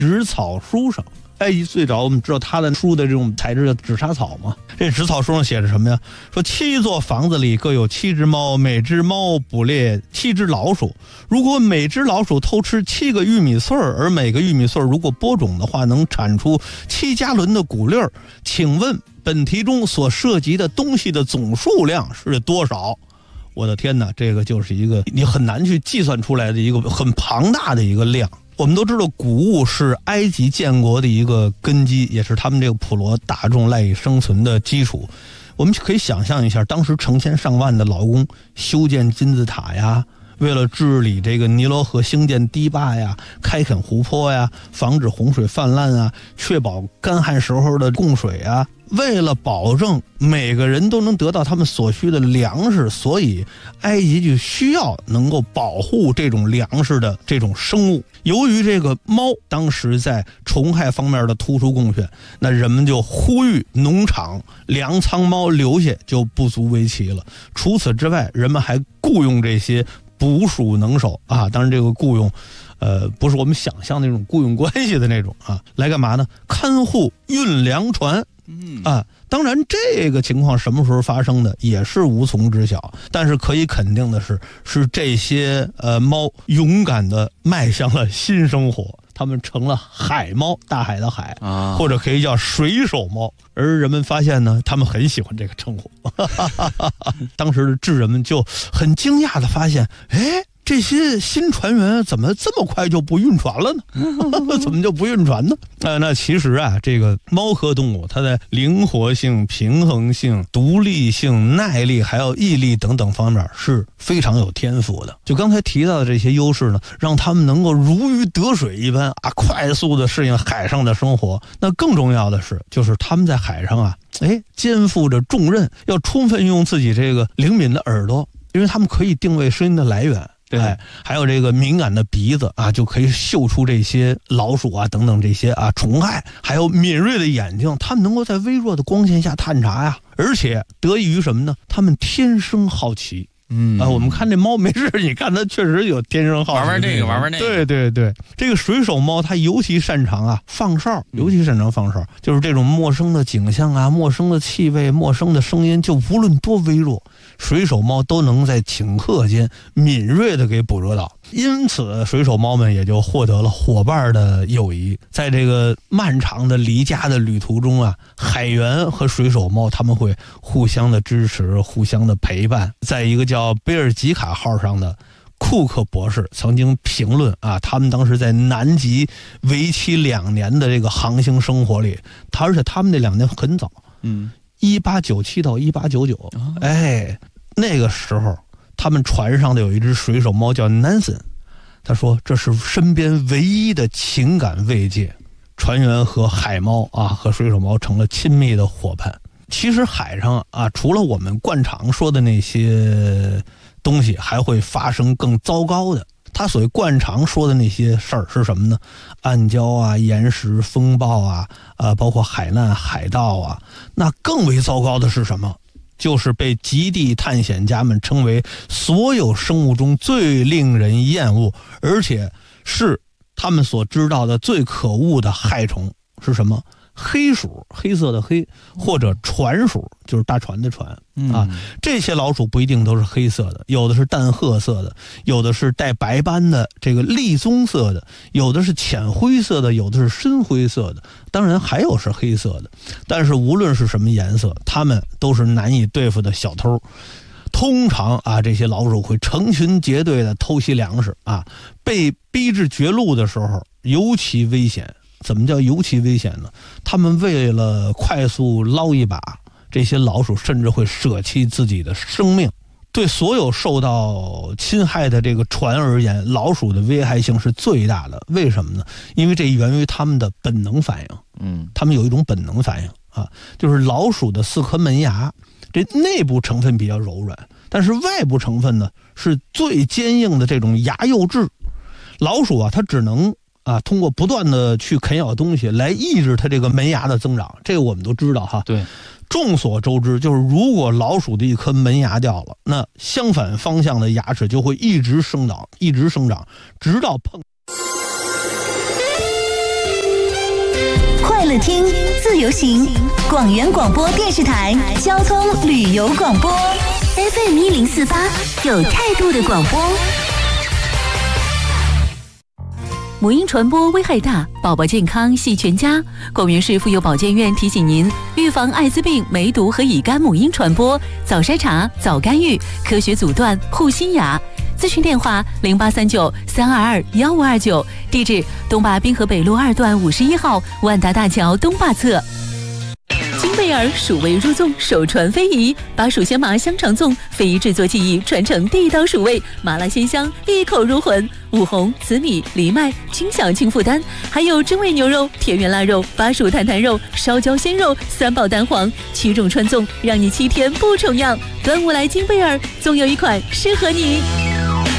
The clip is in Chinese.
纸草书上。埃及最早我们知道它的书的这种材质的纸莎草嘛，这纸草书上写着什么呀？说7座房子里各有7只猫，每只猫捕猎7只老鼠。如果每只老鼠偷吃7个玉米穗儿，而每个玉米穗儿如果播种的话，能产出7加仑的谷粒儿。请问本题中所涉及的东西的总数量是多少？我的天哪，这个就是一个你很难去计算出来的一个很庞大的一个量。我们都知道谷物是埃及建国的一个根基，也是他们这个普罗大众赖以生存的基础。我们可以想象一下，当时成千上万的劳工修建金字塔呀，为了治理这个尼罗河兴建堤坝呀，开垦湖泊呀，防止洪水泛滥啊，确保干旱时候的供水啊，为了保证每个人都能得到他们所需的粮食，所以埃及就需要能够保护这种粮食的这种生物。由于这个猫当时在虫害方面的突出贡献，那人们就呼吁农场粮仓猫留下就不足为奇了。除此之外，人们还雇佣这些捕鼠能手啊，当然这个雇佣不是我们想象那种雇佣关系的那种啊，来干嘛呢？看护运粮船啊。当然这个情况什么时候发生的也是无从知晓，但是可以肯定的是这些猫勇敢地迈向了新生活，它们成了海猫，大海的海啊，或者可以叫水手猫。而人们发现呢，他们很喜欢这个称呼。当时的智人们就很惊讶地发现，这些新船员怎么这么快就不晕船了呢？怎么就不晕船呢？那其实啊，这个猫科动物它在灵活性、平衡性、独立性、耐力还有毅力等等方面是非常有天赋的。就刚才提到的这些优势呢，让他们能够如鱼得水一般啊，快速的适应海上的生活。那更重要的是，就是他们在海上啊，肩负着重任，要充分用自己这个灵敏的耳朵，因为他们可以定位声音的来源。还有这个敏感的鼻子啊，就可以嗅出这些老鼠啊等等这些啊虫害，还有敏锐的眼睛，他们能够在微弱的光线下探查呀。而且得益于什么呢？他们天生好奇。我们看这猫没事，你看它确实有天生好奇， 玩这个玩那个。 对，这个水手猫它尤其擅长啊放哨，就是这种陌生的景象啊、陌生的气味、陌生的声音，就无论多微弱，水手猫都能在顷刻间敏锐的给捕捉到。因此水手猫们也就获得了伙伴的友谊。在这个漫长的离家的旅途中啊，海员和水手猫他们会互相的支持，互相的陪伴。在一个叫贝尔吉卡号上的库克博士曾经评论啊，他们当时在南极为期2年的这个航行生活里，而且他们那2年很早，1897到1899，那个时候他们船上的有一只水手猫叫 Nansen， 他说这是身边唯一的情感慰藉。船员和海猫啊，和水手猫成了亲密的伙伴。其实海上啊，除了我们惯常说的那些东西，还会发生更糟糕的。他所谓惯常说的那些事儿是什么呢？暗礁啊、岩石风暴啊，包括海难、海盗啊。那更为糟糕的是什么？就是被极地探险家们称为所有生物中最令人厌恶，而且是他们所知道的最可恶的害虫是什么？黑鼠，黑色的黑，或者船鼠，就是大船的船啊。这些老鼠不一定都是黑色的，有的是淡褐色的，有的是带白斑的这个栗棕色的，有的是浅灰色的，有的是深灰色的，当然还有是黑色的。但是无论是什么颜色，它们都是难以对付的小偷。通常啊，这些老鼠会成群结队的偷袭粮食啊，被逼至绝路的时候尤其危险。怎么叫尤其危险呢？他们为了快速捞一把，这些老鼠甚至会舍弃自己的生命。对所有受到侵害的这个船而言，老鼠的危害性是最大的。为什么呢？因为这源于他们的本能反应。他们有一种本能反应啊，就是老鼠的4颗门牙，这内部成分比较柔软，但是外部成分呢是最坚硬的这种牙釉质。老鼠啊，它只能通过不断的去啃咬东西来抑制它这个门牙的增长，这个我们都知道哈。 对， 众所周知，就是如果老鼠的一颗门牙掉了，那相反方向的牙齿就会一直生长，直到碰。 乐听，自由行，广元广播电视台交通旅游广播 FM1048，有态度的广播。 母婴传播危害大，宝宝健康系全家。广元市妇幼保健院提醒您，预防艾滋病、梅毒和乙肝母婴传播，早筛查、早干预，科学阻断护心牙。咨询电话0839-322-1529，地址东坝滨河北路2段51号万达大桥东坝侧。金贝尔蜀味入粽，首传非遗，把蜀鲜麻香肠粽非遗制作技艺传承地道蜀味，麻辣鲜香，一口入魂。五红、紫米、藜麦，轻享轻负担，还有真味牛肉、田园腊肉、巴蜀坦坦肉、烧焦鲜肉，三宝蛋黄，7种传粽，让你7天不重样。端午来金贝尔，总有一款适合你。